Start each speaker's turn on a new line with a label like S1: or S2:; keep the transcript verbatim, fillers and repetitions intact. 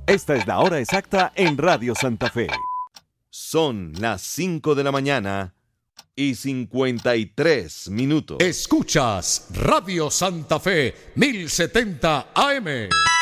S1: Esta es la hora exacta en Radio Santa Fe.
S2: Son las cinco de la mañana y cincuenta y tres minutos.
S3: Escuchas Radio Santa Fe mil setenta A M.